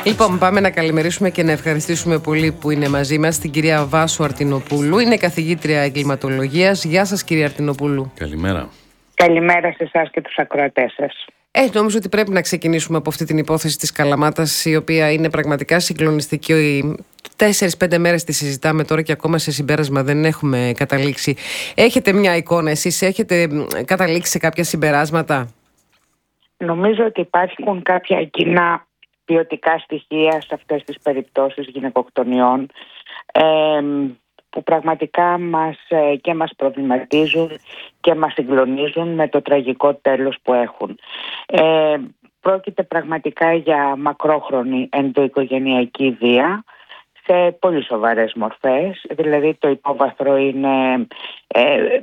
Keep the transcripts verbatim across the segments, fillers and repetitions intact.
Λοιπόν, πάμε να καλημερίσουμε και να ευχαριστήσουμε πολύ που είναι μαζί μας την κυρία Βάσου Αρτινοπούλου. Είναι καθηγήτρια εγκληματολογίας. Γεια σας, κυρία Αρτινοπούλου. Καλημέρα. Καλημέρα σε εσάς και τους ακροατές σας. Ε, νομίζω ότι πρέπει να ξεκινήσουμε από αυτή την υπόθεση της Καλαμάτας, η οποία είναι πραγματικά συγκλονιστική. Τέσσερις πέντε μέρες τη συζητάμε τώρα και ακόμα σε συμπέρασμα δεν έχουμε καταλήξει. Έχετε μια εικόνα, εσείς έχετε καταλήξει σε κάποια συμπεράσματα? Νομίζω ότι υπάρχουν κάποια κοινά ποιοτικά στοιχεία σε αυτές τις περιπτώσεις γυναικοκτονιών ε, που πραγματικά μας, ε, και μας προβληματίζουν και μας συγκλονίζουν με το τραγικό τέλος που έχουν. Ε, πρόκειται πραγματικά για μακρόχρονη ενδοοικογενειακή βία σε πολύ σοβαρές μορφές, δηλαδή το υπόβαθρο είναι... Ε,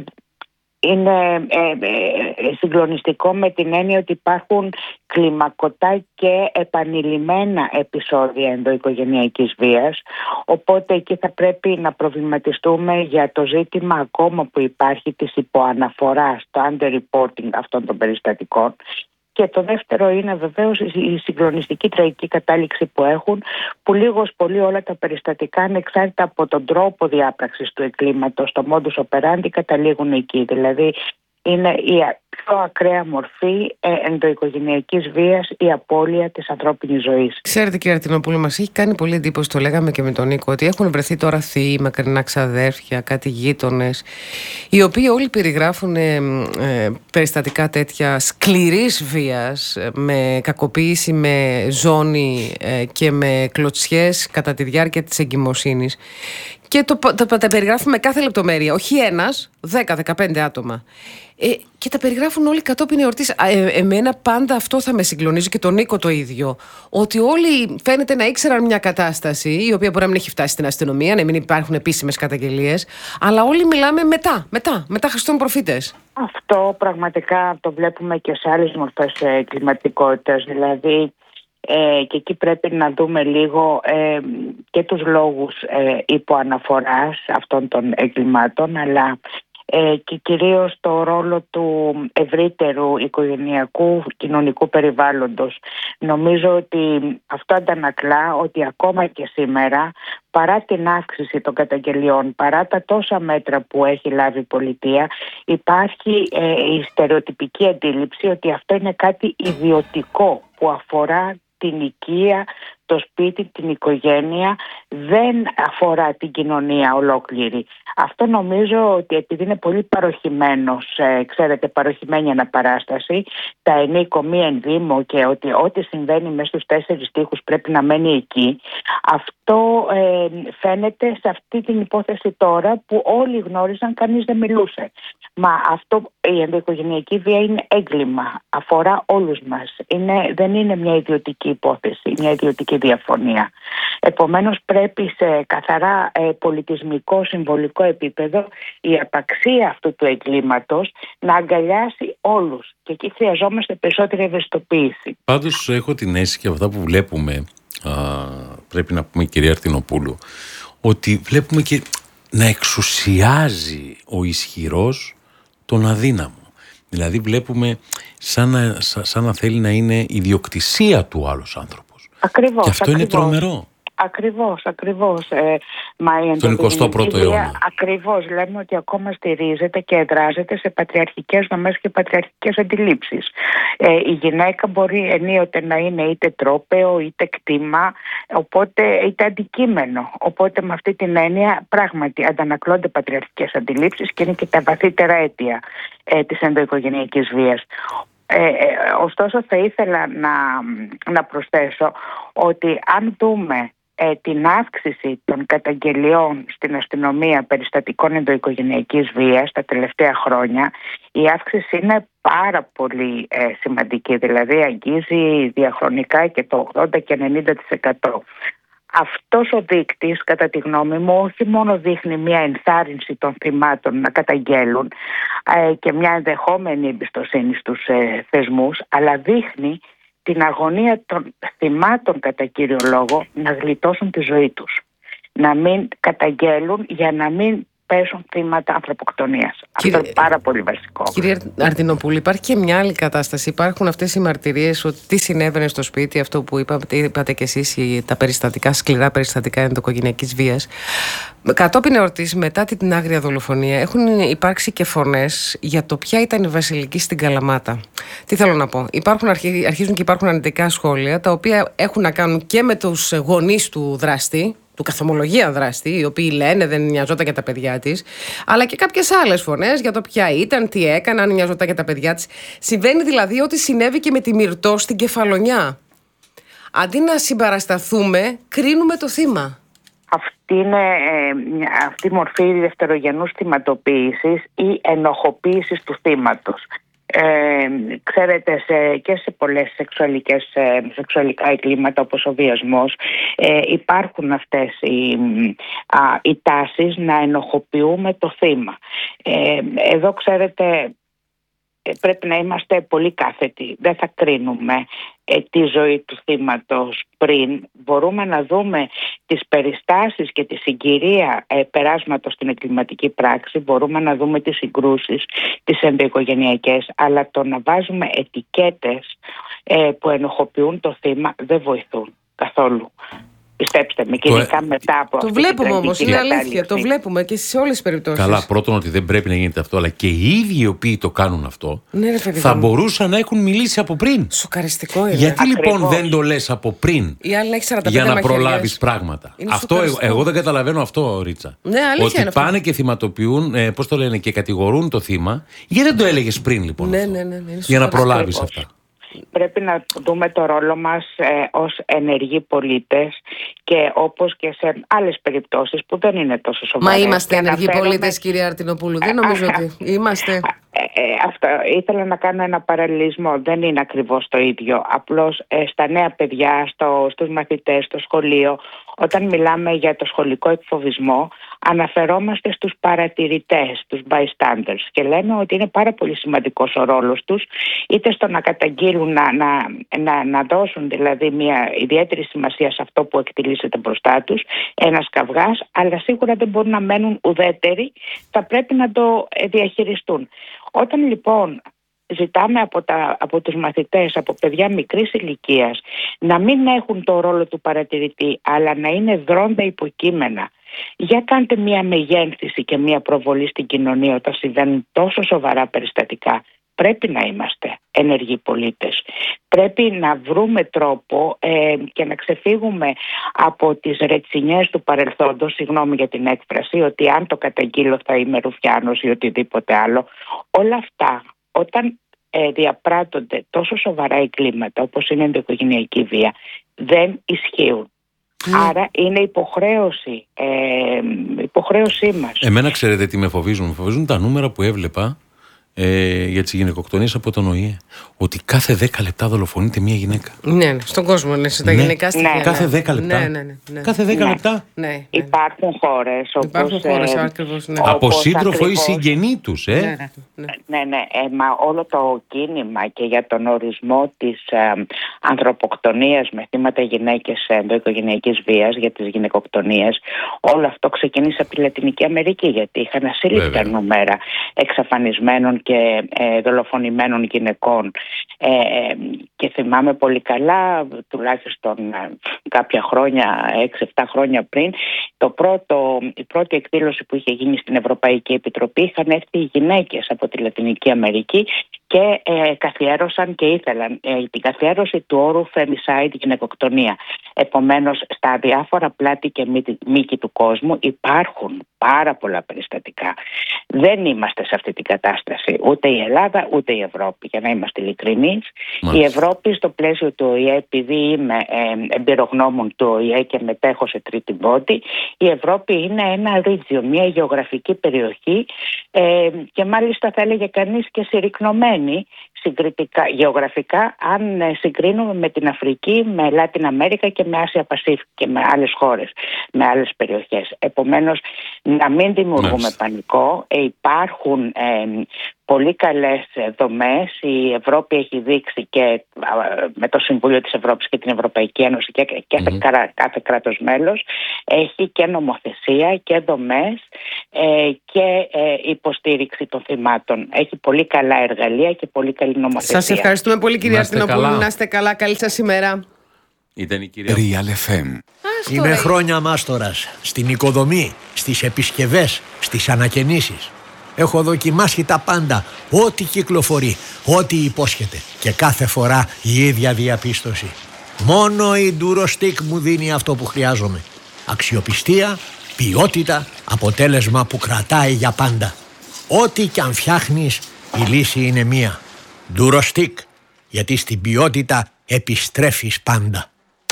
Είναι ε, ε, συγκλονιστικό με την έννοια ότι υπάρχουν κλιμακωτά και επανειλημμένα επεισόδια ενδοοικογενειακής βίας, οπότε εκεί θα πρέπει να προβληματιστούμε για το ζήτημα ακόμα που υπάρχει της υποαναφοράς, το underreporting αυτών των περιστατικών. Και το δεύτερο είναι βεβαίως η συγκλονιστική τραγική κατάληξη που έχουν, που λίγος πολύ όλα τα περιστατικά, ανεξάρτητα από τον τρόπο διάπραξης του εγκλήματος, το modus operandi, καταλήγουν εκεί. Δηλαδή είναι η πιο ακραία μορφή ε, ενδοοικογενειακής βίας, η απώλεια της ανθρώπινης ζωής. Ξέρετε, κύριε Αρτινοπούλου, μας έχει κάνει πολύ εντύπωση, το λέγαμε και με τον Νίκο, ότι έχουν βρεθεί τώρα θείοι, μακρινά ξαδέρφια, κάτι γείτονες, οι οποίοι όλοι περιγράφουν ε, ε, περιστατικά τέτοια σκληρής βίας, με κακοποίηση, με ζώνη ε, και με κλωτσιές κατά τη διάρκεια της εγκυμοσύνης. Και το, τα, τα περιγράφουν με κάθε λεπτομέρεια. Όχι ένας, δέκα δεκαπέντε άτομα. Ε, και τα περιγράφουν όλοι κατόπιν εορτής. Ε, εμένα πάντα αυτό θα με συγκλονίζει και τον Νίκο το ίδιο. Ότι όλοι φαίνεται να ήξεραν μια κατάσταση, η οποία μπορεί να μην έχει φτάσει στην αστυνομία, να μην υπάρχουν επίσημες καταγγελίες, αλλά όλοι μιλάμε μετά, μετά, μετά Χριστόν προφήτες. Αυτό πραγματικά το βλέπουμε και σε άλλες μορφές εγκληματικότητας. Δηλαδή, Ε, και εκεί πρέπει να δούμε λίγο ε, και τους λόγους ε, υποαναφοράς αυτών των εγκλημάτων, αλλά ε, και κυρίως το ρόλο του ευρύτερου οικογενειακού κοινωνικού περιβάλλοντος. Νομίζω ότι αυτό αντανακλά ότι ακόμα και σήμερα, παρά την αύξηση των καταγγελιών, παρά τα τόσα μέτρα που έχει λάβει η πολιτεία, υπάρχει ε, η στερεοτυπική αντίληψη ότι αυτό είναι κάτι ιδιωτικό που αφορά την οικία, το σπίτι, την οικογένεια, δεν αφορά την κοινωνία ολόκληρη. Αυτό νομίζω ότι επειδή είναι πολύ παροχημένος, ε, ξέρετε, παροχημένη αναπαράσταση, τα ενίκο μη ενδύμω και ότι ό,τι συμβαίνει μέσα στους τέσσερις τοίχους πρέπει να μένει εκεί, αυτό ε, φαίνεται σε αυτή την υπόθεση τώρα που όλοι γνώριζαν, κανείς δεν μιλούσε. Μα αυτό, η ενδοοικογενειακή βία είναι έγκλημα, αφορά όλους μας. Είναι, δεν είναι μια ιδιωτική υπόθεση, μια ιδιωτική διαφωνία. Επομένως πρέπει σε καθαρά ε, πολιτισμικό, συμβολικό επίπεδο η απαξία αυτού του εγκλήματος να αγκαλιάσει όλους. Και εκεί χρειαζόμαστε περισσότερη ευαισθητοποίηση. Πάντως έχω την αίσθηση και αυτά που βλέπουμε, α, πρέπει να πούμε, κυρία Αρτινοπούλου, ότι βλέπουμε και να εξουσιάζει ο ισχυρός τον αδύναμο. Δηλαδή βλέπουμε σαν να, σαν να θέλει να είναι ιδιοκτησία του άλλος άνθρωπος. Ακριβώς. Και αυτό ακριβώς. είναι τρομερό. Ακριβώς, ακριβώς. Ε, μα η Τον εικοστό πρώτο αιώνα. Ακριβώς, λέμε ότι ακόμα στηρίζεται και εδράζεται σε πατριαρχικές δομές και πατριαρχικές αντιλήψεις. Ε, η γυναίκα μπορεί ενίοτε να είναι είτε τρόπαιο, είτε κτήμα, οπότε είτε αντικείμενο. Οπότε με αυτή την έννοια πράγματι αντανακλώνται πατριαρχικές αντιλήψεις και είναι και τα βαθύτερα αίτια ε, της ενδοοικογενειακής βίας. Ε, ε, ωστόσο θα ήθελα να, να προσθέσω ότι αν δούμε ε, την αύξηση των καταγγελιών στην αστυνομία περιστατικών ενδοοικογενειακής βίας τα τελευταία χρόνια, η αύξηση είναι πάρα πολύ ε, σημαντική, δηλαδή αγγίζει διαχρονικά και το ογδόντα και ενενήντα τοις εκατό. Αυτός ο δείκτης, κατά τη γνώμη μου, όχι μόνο δείχνει μια ενθάρρυνση των θυμάτων να καταγγέλουν ε, και μια ενδεχόμενη εμπιστοσύνη στους ε, θεσμούς, αλλά δείχνει την αγωνία των θυμάτων, κατά κύριο λόγο, να γλιτώσουν τη ζωή τους. Να μην καταγγέλουν για να μην πέσουν θύματα ανθρωποκτονίας. Κύριε... Αυτό είναι πάρα πολύ βασικό. Κύριε Αρτινοπούλου, υπάρχει και μια άλλη κατάσταση. Υπάρχουν αυτές οι μαρτυρίες ότι τι συνέβαινε στο σπίτι, αυτό που είπατε, είπατε κι εσείς, τα περιστατικά, σκληρά περιστατικά ενδοοικογενειακής βίας. Κατόπιν εορτής, μετά την άγρια δολοφονία, έχουν υπάρξει και φωνές για το ποια ήταν η Βασιλική στην Καλαμάτα. Τι θέλω να πω. Υπάρχουν, αρχίζουν και υπάρχουν αρνητικά σχόλια, τα οποία έχουν να κάνουν και με τους γονείς του δράστη, του καθομολογία δράστη, οι οποίοι λένε δεν νοιαζόταν για τα παιδιά της, αλλά και κάποιες άλλες φωνές για το ποια ήταν, τι έκανε, αν νοιαζόταν για τα παιδιά της. Συμβαίνει δηλαδή ότι συνέβη και με τη Μυρτώ στην Κεφαλονιά. Αντί να συμπαρασταθούμε, κρίνουμε το θύμα. Αυτή είναι ε, αυτή η μορφή δευτερογενούς θυματοποίησης ή ενοχοποίησης του θύματος. Ε, ξέρετε, σε, και σε πολλές σεξουαλικές, ε, σεξουαλικά εγκλήματα όπως ο βιασμός ε, υπάρχουν αυτές οι, α, οι τάσεις να ενοχοποιούμε το θύμα. Ε, εδώ ξέρετε πρέπει να είμαστε πολύ κάθετοι. Δεν θα κρίνουμε ε, τη ζωή του θύματος πριν. Μπορούμε να δούμε τις περιστάσεις και τη συγκυρία ε, περάσματος στην εγκληματική πράξη. Μπορούμε να δούμε τις συγκρούσεις, τις ενδοοικογενειακές. Αλλά το να βάζουμε ετικέτες ε, που ενοχοποιούν το θύμα δεν βοηθούν καθόλου. Πιστέψτε με, και ειδικά το... μετά από το βλέπουμε όμως, είναι αλήθεια. Το βλέπουμε και σε όλες τις περιπτώσεις. Καλά, πρώτον ότι δεν πρέπει να γίνεται αυτό, αλλά και οι ίδιοι οι οποίοι το κάνουν αυτό ναι, ρε, παιδί, θα μπορούσαν να έχουν μιλήσει από πριν. Σοκαριστικό είναι. Γιατί Ακριβώς. λοιπόν δεν το λες από πριν για να προλάβεις πράγματα. Αυτό εγώ, εγώ δεν καταλαβαίνω αυτό, Ρίτσα. Ναι, αλήθεια ότι είναι πάνε αυτό. Και θυματοποιούν, ε, πώς το λένε, και κατηγορούν το θύμα. Γιατί δεν το έλεγες πριν λοιπόν ναι, αυτό, ναι, ναι, ναι, για να προλάβεις αυτά. Πρέπει να δούμε το ρόλο μας ε, ως ενεργοί πολίτες και όπως και σε άλλες περιπτώσεις που δεν είναι τόσο σοβαρές. Μα είμαστε ενεργοί πολίτες, κυρία Αρτινοπούλου, δεν νομίζω ότι είμαστε. Ε, ε, αυτό, ήθελα να κάνω ένα παραλληλισμό. Δεν είναι ακριβώς το ίδιο. Απλώς ε, στα νέα παιδιά, στο, στους μαθητές, στο σχολείο, όταν μιλάμε για το σχολικό εκφοβισμό, αναφερόμαστε στους παρατηρητές, τους bystanders, και λέμε ότι είναι πάρα πολύ σημαντικός ο ρόλος τους, είτε στο να καταγγείλουν, να, να, να, να δώσουν δηλαδή μια ιδιαίτερη σημασία σε αυτό που εκτελήσεται μπροστά τους, ένας καυγάς, αλλά σίγουρα δεν μπορούν να μένουν ουδέτεροι, θα πρέπει να το διαχειριστούν. Όταν λοιπόν ζητάμε από, τα, από τους μαθητές, από παιδιά μικρής ηλικίας, να μην έχουν το ρόλο του παρατηρητή, αλλά να είναι δρόντα υποκείμενα, για κάντε μια μεγένθηση και μια προβολή στην κοινωνία όταν συμβαίνουν τόσο σοβαρά περιστατικά. Πρέπει να είμαστε ενεργοί πολίτες. Πρέπει να βρούμε τρόπο ε, και να ξεφύγουμε από τις ρετσινιές του παρελθόντος, συγγνώμη για την έκφραση, ότι αν το καταγγείλω θα είμαι ρουφιάνος ή οτιδήποτε άλλο. Όλα αυτά όταν ε, διαπράττονται τόσο σοβαρά εγκλήματα όπως είναι η ενδοοικογενειακή βία, δεν ισχύουν. Mm. Άρα είναι υποχρέωση, ε, υποχρέωσή μας. Εμένα ξέρετε τι με φοβίζουν. Με φοβίζουν τα νούμερα που έβλεπα ε, για τις γυναικοκτονίες από τον Ο Η Ε. Ότι κάθε δέκα λεπτά δολοφονείται μία γυναίκα. Ναι, ναι, στον κόσμο, ναι, στα ναι. γυναικά στοιχεία. Ναι. Κάθε δέκα λεπτά. Ναι, ναι, ναι, ναι. Κάθε δέκα ναι. λεπτά. Ναι, ναι. Υπάρχουν χώρες όπως, Υπάρχουν χώρες, ε, ακριβώς, ναι. Από όπως σύντροφο ακριβώς, ή συγγενή τους, ε. Ναι, ναι, ναι. ναι, ναι ε, μα όλο το κίνημα και για τον ορισμό της ε, ανθρωποκτονίας με θύματα γυναίκες ενδοοικογενειακής βίας, για τις γυναικοκτονίες, όλο αυτό ξεκίνησε από τη Λατινική Αμερική, γιατί είχαν ασύλληπτα νούμερα εξαφανισμένων και ε, δολοφονημένων γυναικών. Ε, και θυμάμαι πολύ καλά, τουλάχιστον κάποια χρόνια, έξι εφτά χρόνια πριν, το πρώτο, η πρώτη εκδήλωση που είχε γίνει στην Ευρωπαϊκή Επιτροπή, είχαν έρθει οι γυναίκες από τη Λατινική Αμερική και ε, καθιέρωσαν και ήθελαν ε, την καθιέρωση του όρου femicide, γυναικοκτονία. Επομένως, στα διάφορα πλάτη και μήκη του κόσμου υπάρχουν πάρα πολλά περιστατικά. Δεν είμαστε σε αυτή την κατάσταση, ούτε η Ελλάδα ούτε η Ευρώπη, για να είμαστε ειλικρινείς. Η Ευρώπη στο πλαίσιο του Ο Η Ε, επειδή είμαι ε, εμπειρογνώμων του Ο Η Ε και μετέχω σε τρίτη μπότη, η Ευρώπη είναι ένα ρίτζιο, μια γεωγραφική περιοχή ε, και μάλιστα θα έλεγε κανείς και συρρυκνωμένη συγκριτικά, γεωγραφικά, αν συγκρίνουμε με την Αφρική, με Λάτιν Αμέρικα και με Άσια Πασίφικη και με άλλες χώρες, με άλλες περιοχές. Επομένως, να μην δημιουργούμε Μάλιστα. πανικό. Ε, υπάρχουν ε, πολύ καλές δομές. Η Ευρώπη έχει δείξει και με το Συμβούλιο της Ευρώπης και την Ευρωπαϊκή Ένωση και, και mm-hmm. κάθε, κάθε κράτος μέλος έχει και νομοθεσία και δομές ε, και ε, υποστήριξη των θυμάτων. Έχει πολύ καλά εργαλεία και πολύ καλή νομοθεσία. Σας ευχαριστούμε πολύ, κυρία Αρτινοπούλου. Να είστε καλά. Καλή σας ημέρα. Ήταν η κυρία Real εφ εμ. Είμαι χρόνια μάστορας στην οικοδομή, στις επισκευές, στις ανακαινήσεις. Έχω δοκιμάσει τα πάντα, ό,τι κυκλοφορεί, ό,τι υπόσχεται. Και κάθε φορά η ίδια διαπίστωση. Μόνο η Durostix μου δίνει αυτό που χρειάζομαι. Αξιοπιστία, ποιότητα, αποτέλεσμα που κρατάει για πάντα. Ό,τι κι αν φτιάχνεις, η λύση είναι μία. Durostix, γιατί στην ποιότητα επιστρέφεις πάντα.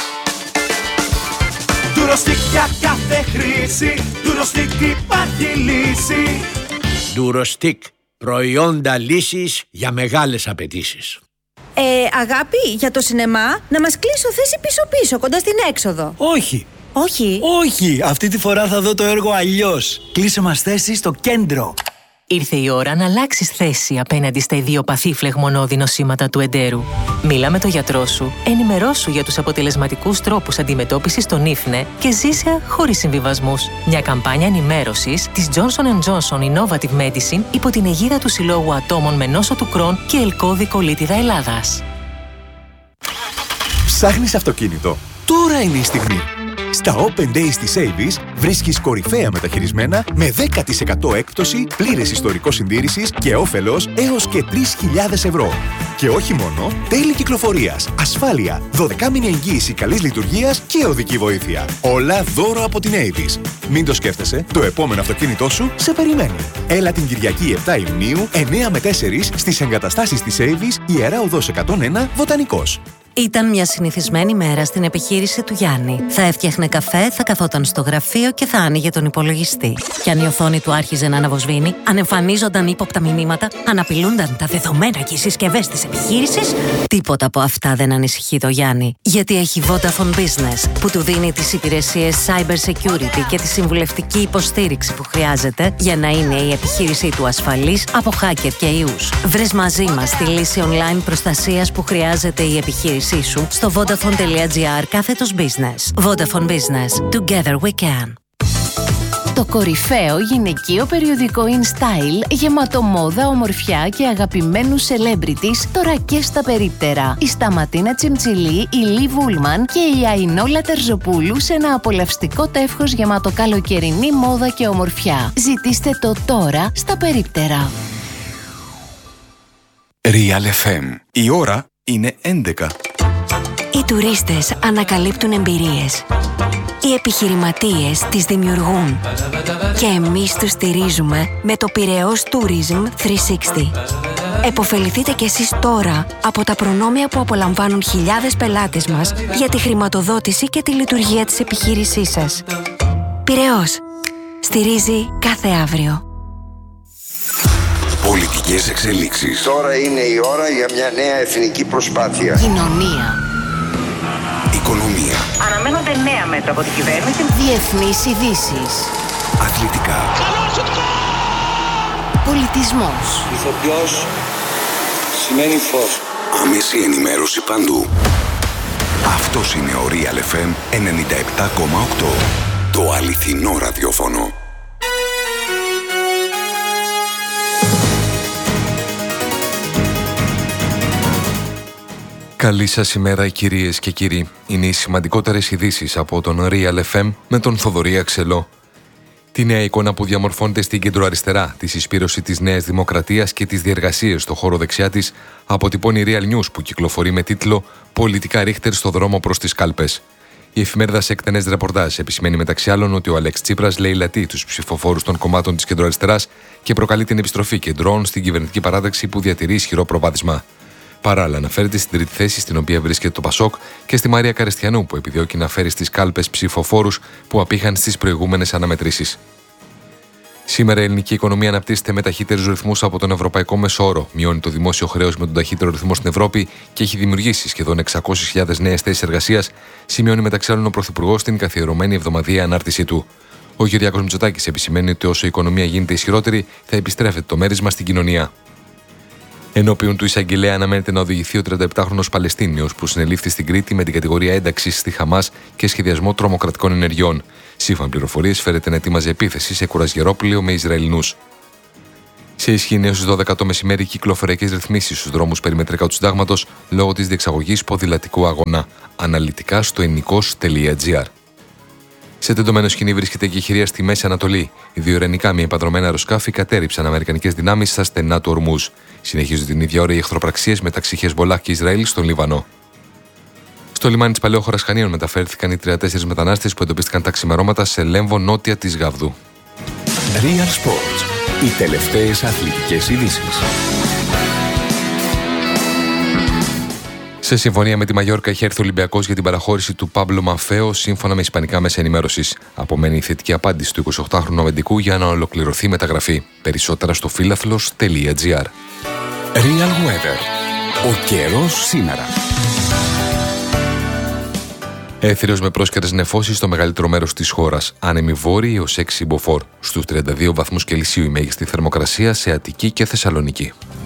Durostix για κάθε χρήση, Durostix υπάρχει λύση. Durostix, προϊόντα λύσης για μεγάλες απαιτήσεις. Ε, αγάπη, για το σινεμά, να μας κλείσω θέση πίσω-πίσω, κοντά στην έξοδο. Όχι. Όχι. Όχι, αυτή τη φορά θα δω το έργο αλλιώς. Κλείσε μας θέση στο κέντρο. Ήρθε η ώρα να αλλάξεις θέση απέναντι στα ιδιοπαθή φλεγμονώδη νοσήματα του εντέρου. Μίλα με τον γιατρό σου, ενημερώσου για τους αποτελεσματικούς τρόπους αντιμετώπισης των ίφνε και ζήσε χωρίς συμβιβασμούς. Μια καμπάνια ενημέρωσης της Johnson εντ Johnson Innovative Medicine υπό την αιγίδα του Συλλόγου Ατόμων με νόσο του Κρόν και Ελκώδη Κολίτιδα Ελλάδας. Ψάχνεις αυτοκίνητο? Τώρα είναι η στιγμή. Στα Open Days της Avis βρίσκεις κορυφαία μεταχειρισμένα με δέκα τοις εκατό έκπτωση, πλήρες ιστορικό συντήρησης και όφελος έως και τρεις χιλιάδες ευρώ. Και όχι μόνο, τέλη κυκλοφορίας, ασφάλεια, δωδεκάμηνη εγγύηση καλής λειτουργίας και οδική βοήθεια. Όλα δώρο από την Avis. Μην το σκέφτεσαι, το επόμενο αυτοκίνητό σου σε περιμένει. Έλα την Κυριακή επτά Ιουνίου, εννιά με τέσσερα στις εγκαταστάσεις της Avis, Ιερά Οδός εκατόν ένα, Βοτανικός. Ήταν μια συνηθισμένη μέρα στην επιχείρηση του Γιάννη. Θα έφτιαχνε καφέ, θα καθόταν στο γραφείο και θα άνοιγε τον υπολογιστή. Κι αν η οθόνη του άρχιζε να αναβοσβήνει, αν εμφανίζονταν ύποπτα μηνύματα, αν απειλούνταν τα δεδομένα και οι συσκευές της επιχείρησης, τίποτα από αυτά δεν ανησυχεί το Γιάννη. Γιατί έχει Vodafone Business, που του δίνει τις υπηρεσίες Cyber Security και τη συμβουλευτική υποστήριξη που χρειάζεται για να είναι η επιχείρησή του ασφαλής από hacker και ιούς. Βρες μαζί μας τη λύση online προστασίας που χρειάζεται η επιχείρηση σου στο vodafone.gr κάθετος business. Vodafone Business. Together we can. Το κορυφαίο γυναικείο περιοδικό InStyle, γεμάτο μόδα, ομορφιά και αγαπημένους celebrities, τώρα και στα περίπτερα. Η Σταματίνα Τσιμτσιλή, η Λι Βούλμαν και η Αϊνόλα Τερζοπούλου σε ένα απολαυστικό τεύχος γεμάτο καλοκαιρινή μόδα και ομορφιά. Ζητήστε το τώρα στα περίπτερα. Real εφ εμ. Η ώρα είναι έντεκα. Οι τουρίστες ανακαλύπτουν εμπειρίες. Οι επιχειρηματίες τις δημιουργούν. Και εμείς τους στηρίζουμε με το Πειραιώς Tourism τριακόσια εξήντα. Εποφεληθείτε κι εσείς τώρα από τα προνόμια που απολαμβάνουν χιλιάδες πελάτες μας για τη χρηματοδότηση και τη λειτουργία της επιχείρησής σας. Πειραιώς. Στηρίζει κάθε αύριο. Πολιτικές εξελίξεις. Τώρα είναι η ώρα για μια νέα εθνική προσπάθεια. Κοινωνία. Οικονομία. Αναμένονται νέα μέτρα από την κυβέρνηση. Διεθνείς ειδήσεις. Αθλητικά. Πολιτισμός. Ηθοποιός σημαίνει φως. Άμεση ενημέρωση παντού. Αυτός είναι ο Real εφ εμ ενενήντα επτά κόμμα οκτώ. Το αληθινό ραδιόφωνο. Καλή σας ημέρα κυρίες και κύριοι. Είναι οι σημαντικότερες ειδήσεις από τον Real εφ εμ με τον Θοδωρή Αξελό. Τη νέα εικόνα που διαμορφώνεται στην κεντροαριστερά, τη συσπήρωση της Νέας Δημοκρατίας και τις διεργασίες στο χώρο δεξιά της, αποτυπώνει η Real News που κυκλοφορεί με τίτλο «Πολιτικά ρίχτερ στο δρόμο προς τις κάλπες». Η εφημερίδα σε εκτενές ρεπορτάζ επισημαίνει μεταξύ άλλων ότι ο Αλέξ Τσίπρας λαιλατεί τους ψηφοφόρους των κομμάτων της κεντροαριστεράς και προκαλεί την επιστροφή κεντρών στην κυβερνητική παράταξη που διατηρεί ισχυρό προβάδισμα. Παράλληλα, αναφέρεται στην τρίτη θέση στην οποία βρίσκεται το Πασόκ και στη Μαρία Καρεστιανού που επιδιώκει να φέρει στις κάλπες ψηφοφόρους που απήχαν στις προηγούμενες αναμετρήσεις. Σήμερα η ελληνική οικονομία αναπτύσσεται με ταχύτερους ρυθμούς από τον ευρωπαϊκό μεσόωρο, μειώνει το δημόσιο χρέος με τον ταχύτερο ρυθμό στην Ευρώπη και έχει δημιουργήσει σχεδόν εξακόσιες χιλιάδες νέες θέσεις εργασίας, σημειώνει μεταξύ άλλων ο Πρωθυπουργός στην καθιερωμένη εβδομαδιαία ανάρτησή του. Ο Κυριάκος Μητσοτάκης επισημαίνει ότι όσο η οικονομία γίνεται ισχυρότερη, θα επιστρέφεται το μέρισμα στην κοινωνία. Ενώπιον του εισαγγελέα αναμένεται να οδηγηθεί ο τριανταεπτάχρονος Παλαιστίνιος που συνελήφθη στην Κρήτη με την κατηγορία ένταξης στη Χαμάς και σχεδιασμό τρομοκρατικών ενεργειών. Σύμφωνα με πληροφορίες, φέρεται να ετοίμαζε επίθεση σε κουρασγερόπλαιο με Ισραηλινούς. Σε ισχύ έως τις δώδεκα το μεσημέρι κυκλοφοριακές ρυθμίσεις στους δρόμους περιμετρικά του Συντάγματος λόγω της διεξαγωγής ποδηλατικού αγώνα. Αναλυτικά στο ενικός τελεία τζι άρ. Σε τεντωμένο σκηνή βρίσκεται και η χειρία στη Μέση Ανατολή. Οι δύο ειρηνικά μη επανδρομένα αεροσκάφη κατέριψαν αμερικανικές δυνάμεις στα στενά του Ορμούζ. Συνεχίζουν την ίδια ώρα οι εχθροπραξίες μεταξύ Χεσμπολάχ και Ισραήλ στον Λίβανο. Στο λιμάνι της Παλαιόχωρας Χανίων μεταφέρθηκαν οι τριάντα τέσσερις μετανάστες που εντοπίστηκαν τα ξημερώματα σε Λέμβο νότια της Γαβδού. Real Sports. Οι τελευταίες αθλητικές ειδήσεις. Σε συμφωνία με τη Μαγιόρκα έχει έρθει ο Ολυμπιακός για την παραχώρηση του Πάμπλο Μαφέο σύμφωνα με ισπανικά μέσα ενημέρωσης. Απομένει η θετική απάντηση του εικοσιοκτάχρονου αμυντικού για να ολοκληρωθεί η μεταγραφή. Περισσότερα στο φίλαθλος τελεία τζι άρ. Real Weather. Ο καιρός σήμερα. Έθριος με πρόσκαιρες νεφώσεις στο μεγαλύτερο μέρος της χώρας. Άνεμη βόρειοι έως έξι μποφόρ. Στους τριάντα δύο βαθμούς Κελσίου η μέγιστη θερμοκρασία σε Αττική και Θεσσαλονίκη.